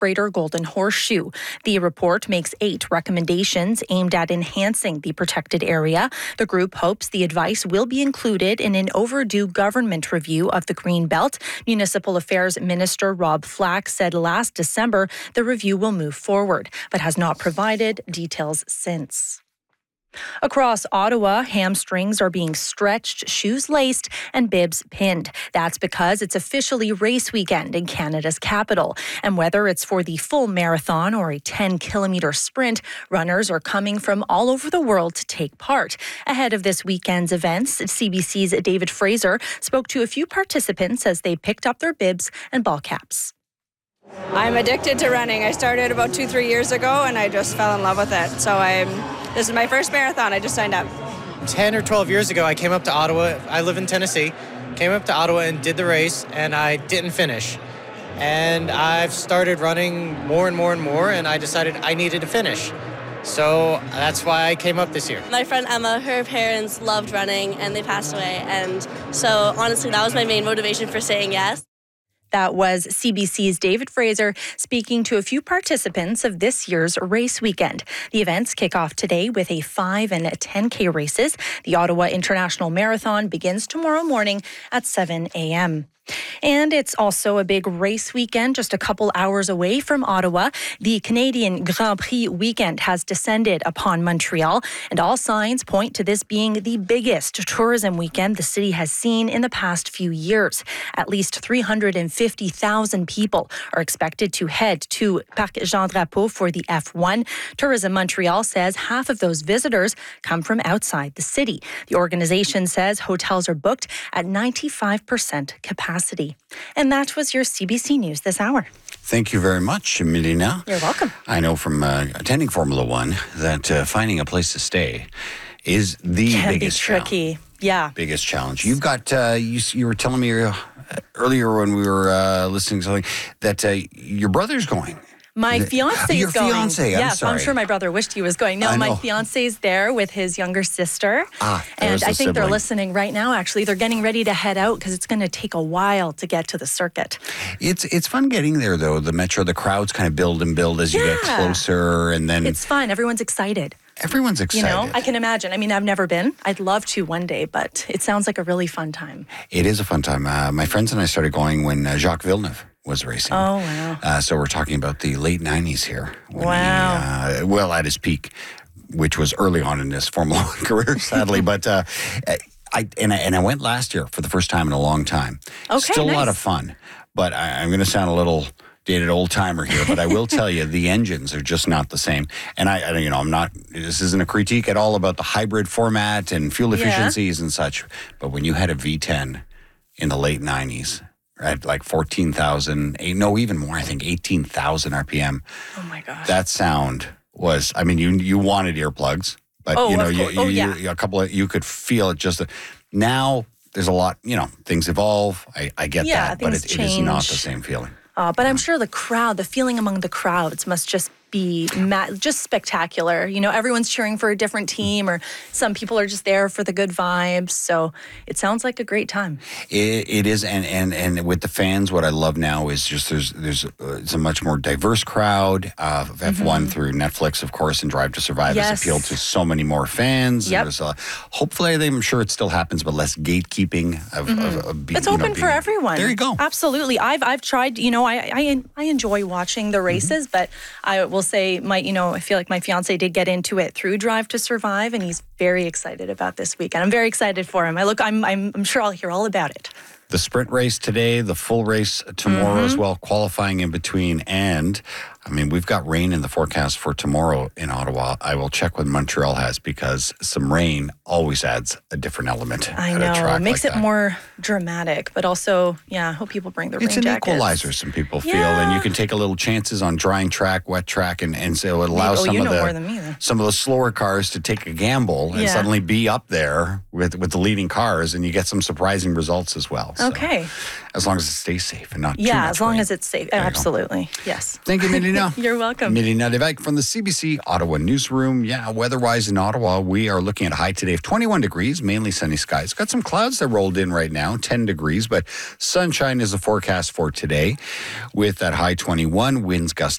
Greater Golden Horseshoe. The report makes 8 recommendations aimed at enhancing the protected area. The group hopes the advice will be included in an overdue government review of the Greenbelt. Municipal Affairs Minister Rob Flack said last December the review will move forward, but has not provided details since. Across Ottawa, hamstrings are being stretched, shoes laced, and bibs pinned. That's because it's officially race weekend in Canada's capital. And whether it's for the full marathon or a 10-kilometer sprint, runners are coming from all over the world to take part. Ahead of this weekend's events, CBC's David Fraser spoke to a few participants as they picked up their bibs and ball caps. I'm addicted to running. I started about 2-3 years ago and I just fell in love with it. So this is my first marathon. I just signed up. 10 or 12 years ago, I came up to Ottawa. I live in Tennessee. Came up to Ottawa and did the race, and I didn't finish. And I've started running more and more and more, and I decided I needed to finish. So that's why I came up this year. My friend Emma, her parents loved running and they passed away. And so honestly, that was my main motivation for saying yes. That was CBC's David Fraser speaking to a few participants of this year's race weekend. The events kick off today with a 5 and 10K races. The Ottawa International Marathon begins tomorrow morning at 7 a.m. And it's also a big race weekend just a couple hours away from Ottawa. The Canadian Grand Prix weekend has descended upon Montreal, and all signs point to this being the biggest tourism weekend the city has seen in the past few years. At least 350,000 people are expected to head to Parc Jean Drapeau for the F1. Tourism Montreal says half of those visitors come from outside the city. The organization says hotels are booked at 95% capacity. And that was your CBC News this hour. Thank you very much, Melina. You're welcome. I know from attending Formula One that finding a place to stay is the biggest tricky. challenge. Yeah. Biggest challenge. You've got, you were telling me earlier when we were listening to something that your brother's going. My fiance is going. Your fiance, I'm sorry. I'm sure my brother wished he was going. No, my fiance is there with his younger sister. And I think they're listening right now, actually. They're getting ready to head out because it's going to take a while to get to the circuit. It's fun getting there, though. The Metro, the crowds kind of build and build as you get closer. And then it's fun. Everyone's excited. Everyone's excited. You know, I can imagine. I mean, I've never been. I'd love to one day, but it sounds like a really fun time. It is a fun time. My friends and I started going when Jacques Villeneuve was racing. Oh, wow. So we're talking about the late 90s here. Wow. Well, at his peak, which was early on in his Formula One career, sadly. But I went last year for the first time in a long time. Okay, Still a lot of fun. But I'm going to sound a little dated old timer here, but I will tell you the engines are just not the same. And I'm not, this isn't a critique at all about the hybrid format and fuel efficiencies and such. But when you had a V10 in the late 90s, at like 14,000, no, even more, I think 18,000 RPM. Oh my gosh. That sound was, I mean, you wanted earplugs, but a couple of, you could feel it just. Now there's a lot, things evolve. I get that, but it is not the same feeling. But I'm sure the feeling among the crowds must just be just spectacular. Everyone's cheering for a different team, or some people are just there for the good vibes. So it sounds like a great time. It is, and with the fans, what I love now is just it's a much more diverse crowd of F1 through Netflix, of course, and Drive to Survive has appealed to so many more fans. Yep. There's hopefully, I'm sure it still happens, but less gatekeeping of it's open for everyone. There you go. Absolutely. I've tried. I enjoy watching the races, but I will say I feel like my fiance did get into it through Drive to Survive, and he's very excited about this weekend. I'm very excited for him. I'm sure I'll hear all about it. The sprint race today, the full race tomorrow as well, qualifying in between. And, we've got rain in the forecast for tomorrow in Ottawa. I will check what Montreal has because some rain always adds a different element. I know. It makes it more dramatic, but also, I hope people bring their rain jackets. It's an equalizer, some people feel. And you can take a little chances on drying track, wet track, and so it allows some of the slower cars to take a gamble and suddenly be up there with the leading cars, and you get some surprising results as well. Okay. So, as long as it stays safe and not too much as long rain. as it's safe. Absolutely. Yes. Thank you, Melina. You're welcome. Melina Devek from the CBC Ottawa Newsroom. Weather-wise in Ottawa, we are looking at a high today of 21 degrees, mainly sunny skies. Got some clouds that rolled in right now, 10 degrees, but sunshine is the forecast for today with that high 21, winds gusting